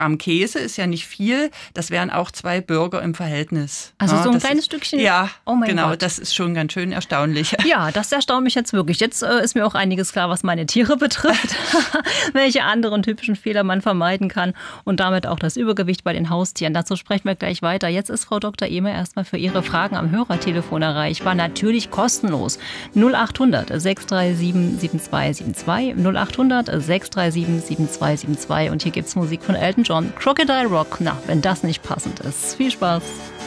Gramm Käse ist ja nicht viel. Das wären auch 2 Burger im Verhältnis. Also so ein kleines Stückchen? Ja, oh mein genau. Gott. Das ist schon ganz schön erstaunlich. Ja, das erstaunt mich jetzt wirklich. Jetzt ist mir auch einiges klar, was meine Tiere betrifft. Welche anderen typischen Fehler man vermeiden kann und damit auch das Übergewicht bei den Haustieren. Dazu sprechen wir gleich weiter. Jetzt ist Frau Dr. Ehme erstmal für Ihre Fragen am Hörertelefon erreichbar. Natürlich kostenlos. 0800 637 7272 0800 637 7272 und hier gibt's Musik von Elton John. Crocodile Rock. Na, wenn das nicht passend ist. Viel Spaß.